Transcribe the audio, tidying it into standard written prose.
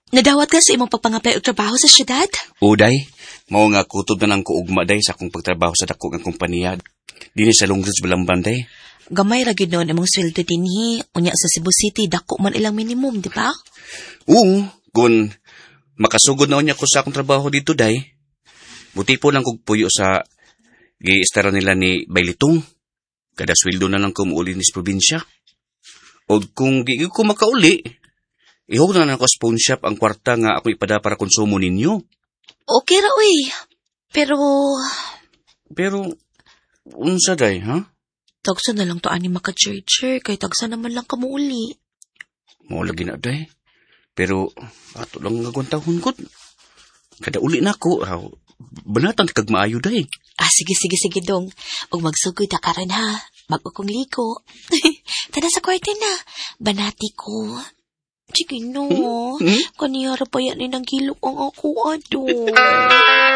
Nadawat ka sa imong pagpangapay og trabaho sa syudad? Uday, mao nga kutob na lang ko ugma day sa akong pagtrabaho sa dako nga kompanya. Dini sa lungsod sa Balamban day. Gamay ra gyud noon imong sweldo dinhi. Unya sa Cebu City dako man ilang minimum, di ba? Oo, kung makasugod na unya ko sa akong trabaho dito day. Buti po lang kog puyo sa gi-istara nila ni Bailitong. Kada sweldo na lang ko muuli ni sa probinsya. O kung gi ko makauli, ihog na ako sa pawn shop ang kwarta nga ako ipada para konsumo ninyo. Okay ra, uy. Pero, unsa day, ha? tagsa na lang to ani maka-charger, kay tagsa naman lang kamuuli. Mao lagi na day. Pero, ato lang nga gwantahon ko. Kada uli na ako, banatan kag maayo day. Sige dong. Ug magsugod na ka rin ha. Mag-ukong liko. Tada sa kwarta na. Banati ko. Sige no. Kaniyara pa yan ng kilok ang ako, ado.